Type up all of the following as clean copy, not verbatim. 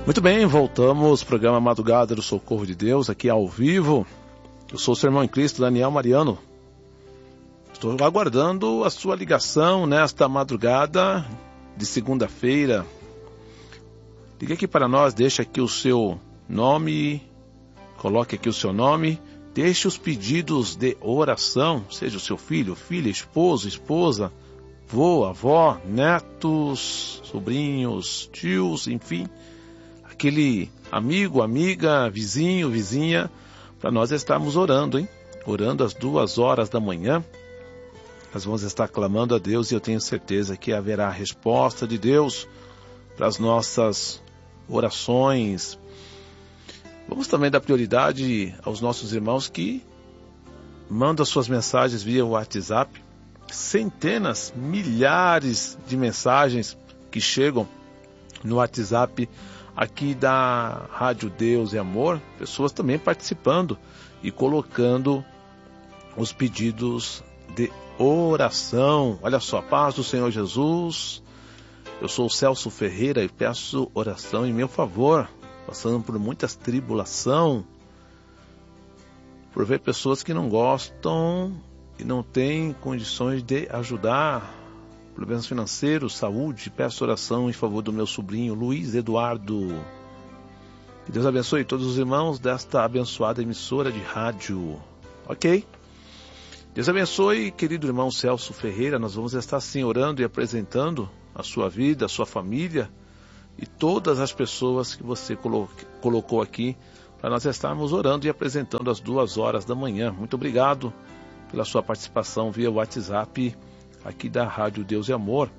Muito bem, voltamos, programa Madrugada do Socorro de Deus, aqui ao vivo. Eu sou o seu irmão em Cristo, Daniel Mariano. Estou aguardando a sua ligação nesta madrugada de segunda-feira. Ligue aqui para nós, deixe aqui o seu nome, coloque aqui o seu nome, deixe os pedidos de oração, seja o seu filho, filha, esposo, esposa, vô, avó, netos, sobrinhos, tios, enfim, aquele amigo, amiga, vizinho, vizinha, para nós estarmos orando, hein? Orando às 2h da manhã. Nós vamos estar clamando a Deus e eu tenho certeza que haverá resposta de Deus para as nossas orações. Vamos também dar prioridade aos nossos irmãos que mandam suas mensagens via WhatsApp. Centenas, milhares de mensagens que chegam no WhatsApp aqui da Rádio Deus e Amor. Pessoas também participando e colocando os pedidos de oração. Olha só, paz do Senhor Jesus. Eu sou o Celso Ferreira e peço oração em meu favor, passando por muitas tribulação, por ver pessoas que não gostam e não têm condições de ajudar, problemas financeiros, saúde. Peço oração em favor do meu sobrinho Luiz Eduardo. Que Deus abençoe todos os irmãos desta abençoada emissora de rádio. Ok? Deus abençoe, querido irmão Celso Ferreira. Nós vamos estar sim orando e apresentando a sua vida, a sua família e todas as pessoas que você colocou aqui para nós estarmos orando e apresentando às 2h da manhã. Muito obrigado pela sua participação via WhatsApp aqui da Rádio Deus e Amor.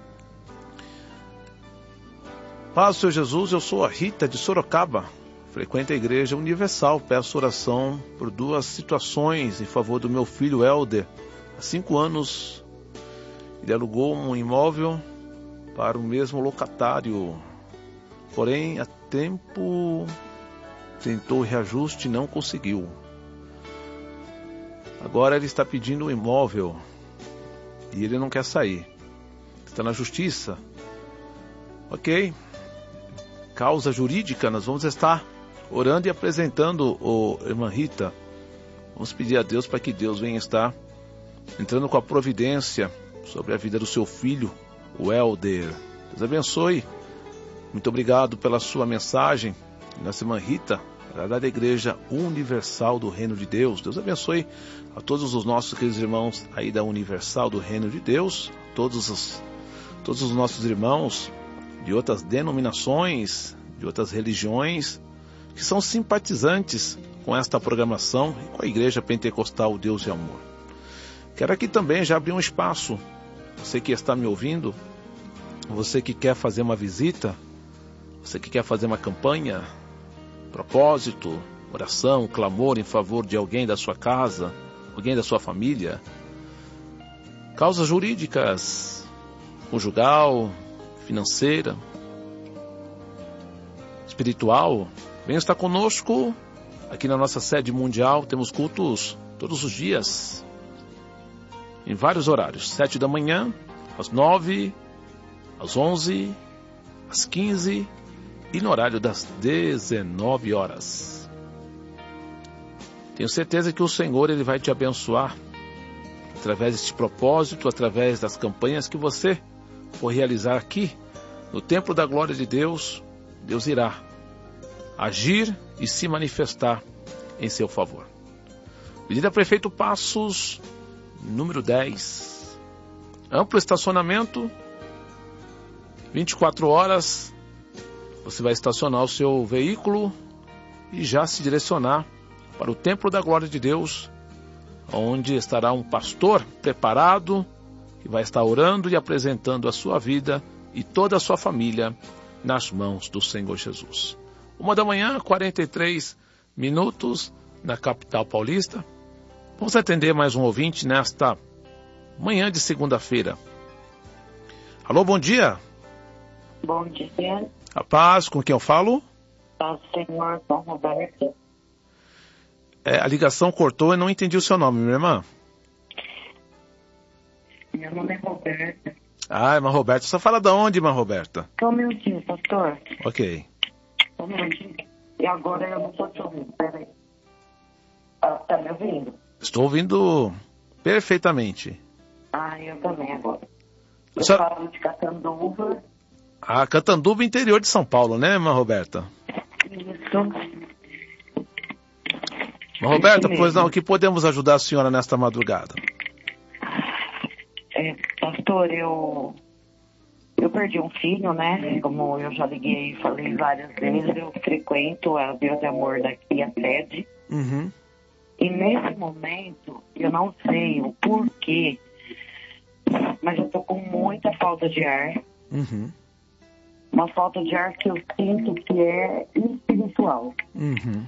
Paz do Senhor Jesus, eu sou a Rita de Sorocaba. Frequento a Igreja Universal, peço oração por 2 situações em favor do meu filho Helder. Há 5 anos, ele alugou um imóvel para o mesmo locatário. Porém, há tempo tentou reajuste e não conseguiu. Agora ele está pedindo um imóvel e ele não quer sair. Está na justiça. Ok? Causa jurídica, nós vamos estar orando e apresentando, irmã Rita. Vamos pedir a Deus para que Deus venha estar entrando com a providência sobre a vida do seu filho, o Helder. Deus abençoe. Muito obrigado pela sua mensagem. Nossa irmã Rita, da Igreja Universal do Reino de Deus. Deus abençoe a todos os nossos queridos irmãos aí da Universal do Reino de Deus, todos os nossos irmãos de outras denominações, de outras religiões, que são simpatizantes com esta programação e com a Igreja Pentecostal Deus e Amor. Quero aqui também já abrir um espaço. Você que está me ouvindo, você que quer fazer uma visita, você que quer fazer uma campanha, propósito, oração, clamor em favor de alguém da sua casa, alguém da sua família, causas jurídicas, conjugal, financeira, espiritual, venha estar conosco aqui na nossa sede mundial. Temos cultos todos os dias, em vários horários, 7 da manhã, às 9, às 11, às 15 e no horário das 19 horas. Tenho certeza que o Senhor ele vai te abençoar através deste propósito, através das campanhas que você for realizar aqui no Templo da Glória de Deus. Deus irá agir e se manifestar em seu favor. Avenida Prefeito Passos, número 10. Amplo estacionamento, 24 horas. Você vai estacionar o seu veículo e já se direcionar para o Templo da Glória de Deus, onde estará um pastor preparado, que vai estar orando e apresentando a sua vida e toda a sua família nas mãos do Senhor Jesus. 1 da manhã, 43 minutos, na capital paulista. Vamos atender mais um ouvinte nesta manhã de segunda-feira. Alô, bom dia. Bom dia. A paz, com quem eu falo? Paz do Senhor, com Roberto. A ligação cortou e não entendi o seu nome, minha irmã. Meu nome é Roberta. Ah, irmã Roberta. Você fala de onde, irmã Roberta? Só um minutinho, pastor. Ok. exatamente. E agora eu não estou te ouvindo, peraí. Tá me ouvindo? Estou ouvindo perfeitamente. Eu também agora. Eu Só... falo de Catanduva. Catanduva, interior de São Paulo, né, irmã Roberta? Isso. Irmã Roberta, pois não, o que podemos ajudar a senhora nesta madrugada? Pastor, eu perdi um filho, né? Como eu já liguei e falei várias vezes, eu frequento a Deus e Amor daqui, a sede. Uhum. E nesse momento, eu não sei o porquê, mas eu tô com muita falta de ar. Uhum. Uma falta de ar que eu sinto que é espiritual. Uhum.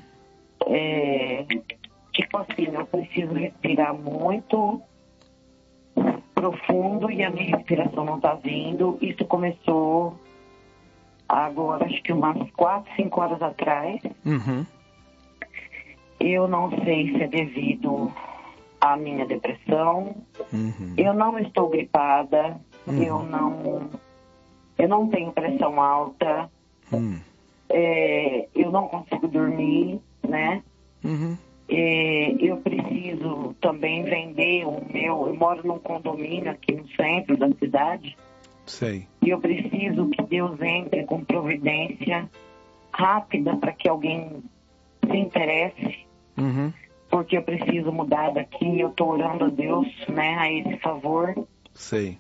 Tipo assim, eu preciso respirar muito profundo e a minha respiração não tá vindo. Isso começou agora, acho que umas 4, 5 horas atrás. Uhum. Eu não sei se é devido à minha depressão. Uhum. Eu não estou gripada. Uhum. Eu não tenho pressão alta. Uhum. Eu não consigo dormir, né? Uhum. Eu preciso também vender eu moro num condomínio aqui no centro da cidade. Sei. E eu preciso que Deus entre com providência rápida para que alguém se interesse. Uhum. Porque eu preciso mudar daqui. Eu estou orando a Deus, né, a esse favor. Sei.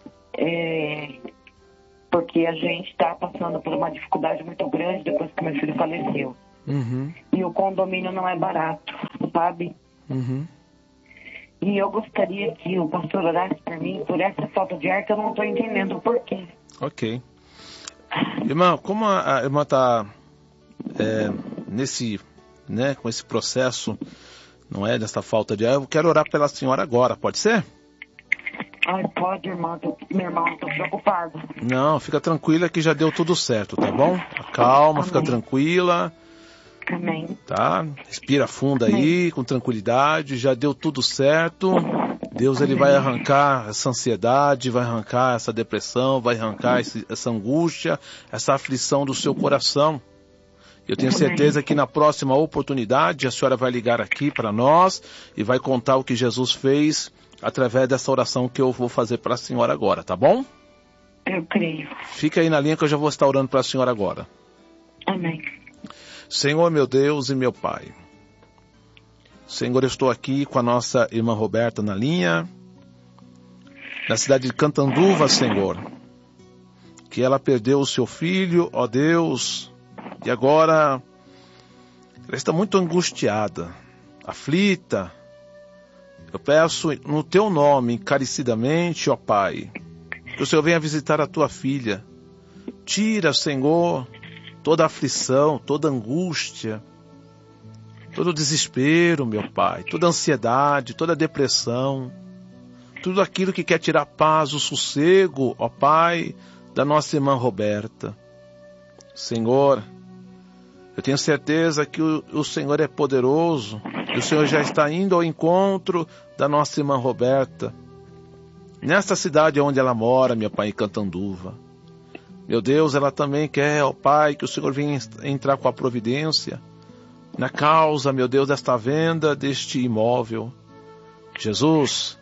Porque a gente está passando por uma dificuldade muito grande depois que meu filho faleceu. Uhum. E o condomínio não é barato, sabe? Uhum. E eu gostaria que o pastor orasse por mim, por essa falta de ar que eu não estou entendendo o porquê. Ok. Irmã, como a irmã está com esse processo, não é, dessa falta de ar, eu quero orar pela senhora agora, pode ser? Pode, irmã. Meu irmão, estou preocupado. Não, fica tranquila que já deu tudo certo, tá bom? Calma, Amém. Fica tranquila. Amém. Tá? Respira fundo aí, com tranquilidade, já deu tudo certo. Deus, ele vai arrancar essa ansiedade, vai arrancar essa depressão, vai arrancar essa angústia, essa aflição do seu coração. Eu tenho certeza que na próxima oportunidade a senhora vai ligar aqui para nós e vai contar o que Jesus fez através dessa oração que eu vou fazer para a senhora agora, tá bom? Eu creio. Fica aí na linha que eu já vou estar orando para a senhora agora. Amém. Senhor, meu Deus e meu Pai. Senhor, eu estou aqui com a nossa irmã Roberta na linha, na cidade de Catanduva, Senhor, que ela perdeu o seu filho, ó Deus, e agora ela está muito angustiada, aflita. Eu peço no teu nome, encarecidamente, ó Pai, que o Senhor venha visitar a tua filha. Tira, Senhor, toda aflição, toda angústia, todo desespero, meu Pai, toda ansiedade, toda depressão, tudo aquilo que quer tirar a paz, o sossego, ó Pai, da nossa irmã Roberta. Senhor, eu tenho certeza que o Senhor é poderoso, e o Senhor já está indo ao encontro da nossa irmã Roberta, nesta cidade onde ela mora, meu Pai, em Catanduva. Meu Deus, ela também quer, ó Pai, que o Senhor venha entrar com a providência na causa, meu Deus, desta venda deste imóvel. Jesus,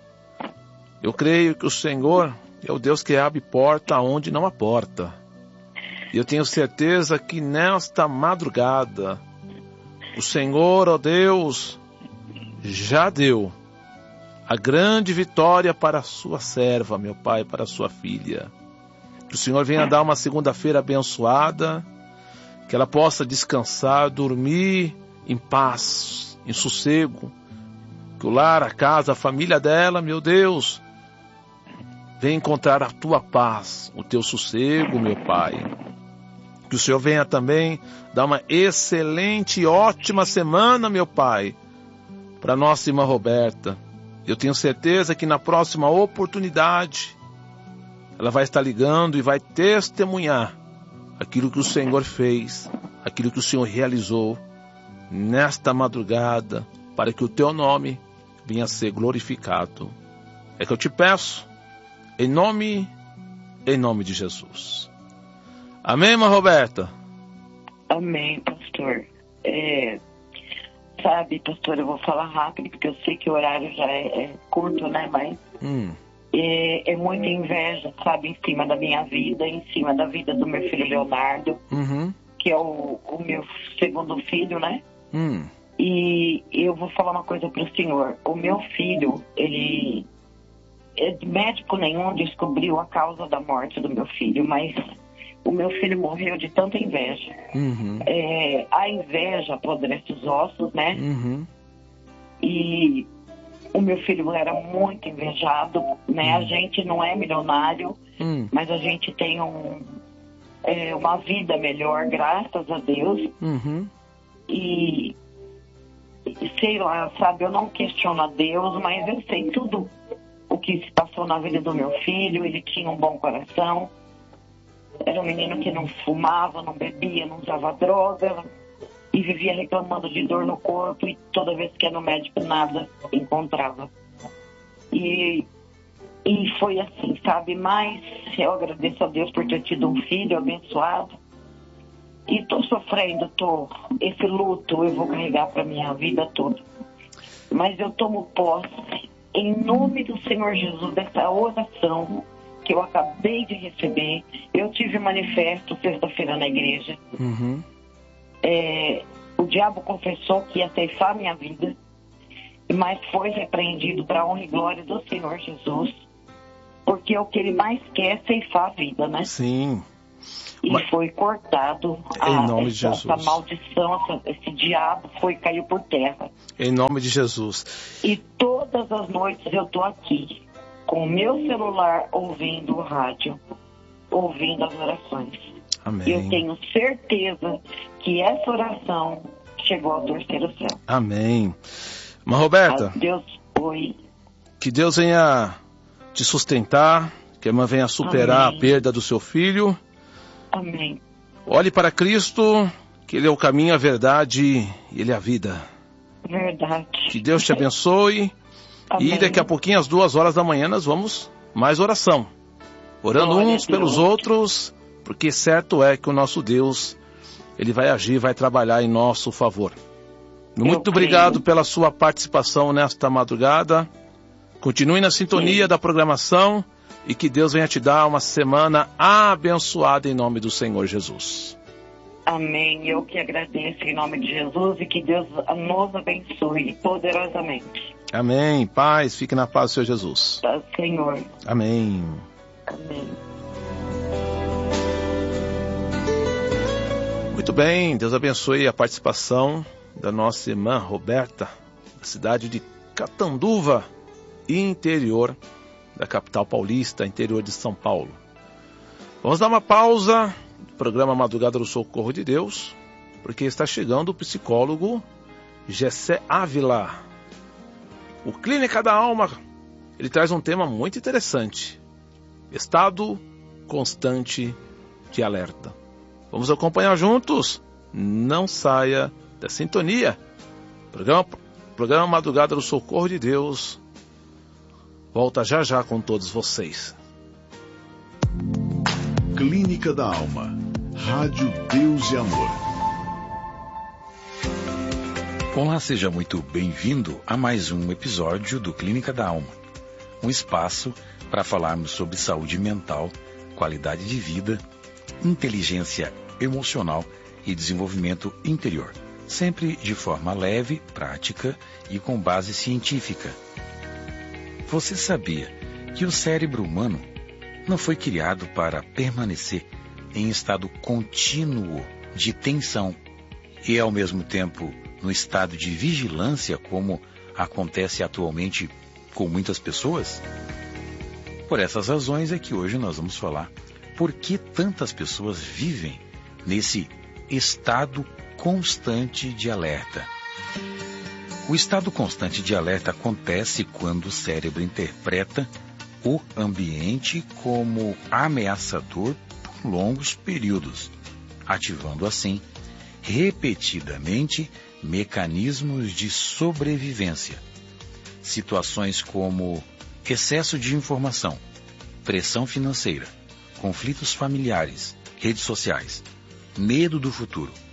eu creio que o Senhor é o Deus que abre porta onde não há porta. E eu tenho certeza que nesta madrugada, o Senhor, ó Deus, já deu a grande vitória para a sua serva, meu Pai, para a sua filha. Que o Senhor venha dar uma segunda-feira abençoada, que ela possa descansar, dormir em paz, em sossego. Que o lar, a casa, a família dela, meu Deus, venha encontrar a tua paz, o teu sossego, meu Pai. Que o Senhor venha também dar uma excelente e ótima semana, meu Pai, para nossa irmã Roberta. Eu tenho certeza que na próxima oportunidade ela vai estar ligando e vai testemunhar aquilo que o Senhor fez, aquilo que o Senhor realizou nesta madrugada, para que o teu nome venha a ser glorificado. É que eu te peço, em nome de Jesus. Amém, irmã Roberta? Amém, pastor. Sabe, pastor, eu vou falar rápido, porque eu sei que o horário já é curto, né? Mas é muita inveja, sabe, em cima da minha vida, em cima da vida do meu filho Leonardo, que é o meu segundo filho, né? E eu vou falar uma coisa para o senhor. O meu filho, médico nenhum descobriu a causa da morte do meu filho, mas o meu filho morreu de tanta inveja. A inveja apodrece os ossos, né? E o meu filho era muito invejado, né? A gente não é milionário, mas a gente tem uma vida melhor, graças a Deus. E sei lá, sabe, eu não questiono a Deus, mas eu sei tudo o que se passou na vida do meu filho. Ele tinha um bom coração, era um menino que não fumava, não bebia, não usava droga e vivia reclamando de dor no corpo, e toda vez que ia no médico nada encontrava. E foi assim, sabe, mas eu agradeço a Deus por ter tido um filho abençoado. E estou sofrendo, esse luto eu vou carregar para minha vida toda. Mas eu tomo posse, em nome do Senhor Jesus, dessa oração que eu acabei de receber. Eu tive manifesto sexta-feira na igreja. O diabo confessou que ia ceifar minha vida, mas foi repreendido para a honra e glória do Senhor Jesus, porque o que ele mais quer é ceifar a vida, né? Sim. E foi cortado. Em nome de Jesus. Essa maldição, esse diabo caiu por terra. Em nome de Jesus. E todas as noites eu estou aqui, com o meu celular, ouvindo o rádio, ouvindo as orações. Amém. Eu tenho certeza que essa oração chegou ao terceiro céu. Amém. Mas, Roberta, que Deus venha te sustentar, que a irmã venha superar a perda do seu filho. Amém. Olhe para Cristo, que Ele é o caminho, a verdade e Ele é a vida. Verdade. Que Deus te abençoe. Amém. E daqui a pouquinho, às 2h nós vamos mais oração. Orando Glória uns pelos outros, porque certo é que o nosso Deus, Ele vai agir, vai trabalhar em nosso favor. Muito obrigado pela sua participação nesta madrugada. Continue na sintonia da programação. E que Deus venha te dar uma semana abençoada em nome do Senhor Jesus. Amém. Eu que agradeço em nome de Jesus, e que Deus nos abençoe poderosamente. Amém. Paz, fique na paz do Senhor Jesus. Tá, Senhor. Amém. Amém. Muito bem, Deus abençoe a participação da nossa irmã Roberta, da cidade de Catanduva, interior da capital paulista, interior de São Paulo. Vamos dar uma pausa no programa Madrugada do Socorro de Deus, porque está chegando o psicólogo Gessé Ávila. O Clínica da Alma, ele traz um tema muito interessante: estado constante de alerta. Vamos acompanhar juntos? Não saia da sintonia. Programa Madrugada do Socorro de Deus volta já já com todos vocês. Clínica da Alma. Rádio Deus e Amor. Olá, seja muito bem-vindo a mais um episódio do Clínica da Alma. Um espaço para falarmos sobre saúde mental, qualidade de vida, inteligência emocional e desenvolvimento interior. Sempre de forma leve, prática e com base científica. Você sabia que o cérebro humano não foi criado para permanecer em estado contínuo de tensão e, ao mesmo tempo, no estado de vigilância, como acontece atualmente com muitas pessoas? Por essas razões é que hoje nós vamos falar por que tantas pessoas vivem nesse estado constante de alerta. O estado constante de alerta acontece quando o cérebro interpreta o ambiente como ameaçador por longos períodos, ativando assim, repetidamente, mecanismos de sobrevivência. Situações como excesso de informação, pressão financeira, conflitos familiares, redes sociais, medo do futuro,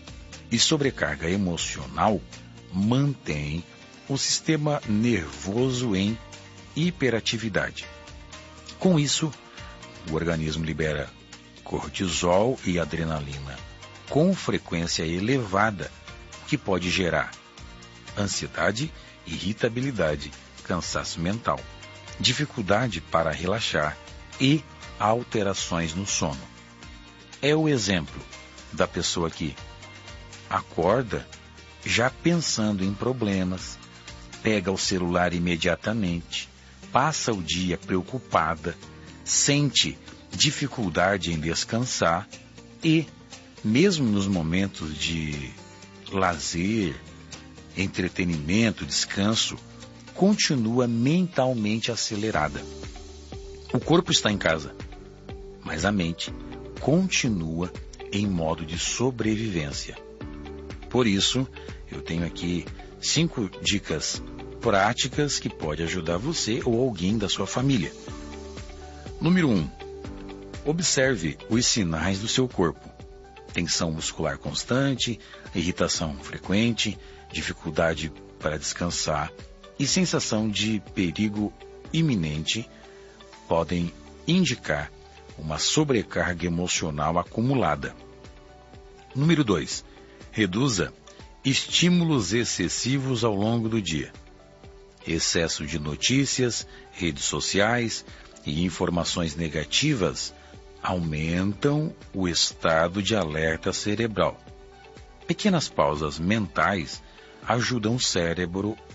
e sobrecarga emocional mantém o sistema nervoso em hiperatividade. Com isso, o organismo libera cortisol e adrenalina com frequência elevada, que pode gerar ansiedade, irritabilidade, cansaço mental, dificuldade para relaxar e alterações no sono. É o exemplo da pessoa que acorda já pensando em problemas, pega o celular imediatamente, passa o dia preocupada, sente dificuldade em descansar e, mesmo nos momentos de lazer, entretenimento, descanso, continua mentalmente acelerada. O corpo está em casa, mas a mente continua em modo de sobrevivência. Por isso, eu tenho aqui 5 dicas práticas que podem ajudar você ou alguém da sua família. Número 1. Observe os sinais do seu corpo. Tensão muscular constante, irritação frequente, dificuldade para descansar e sensação de perigo iminente podem indicar uma sobrecarga emocional acumulada. Número 2. Reduza estímulos excessivos ao longo do dia. Excesso de notícias, redes sociais e informações negativas aumentam o estado de alerta cerebral. Pequenas pausas mentais ajudam o cérebro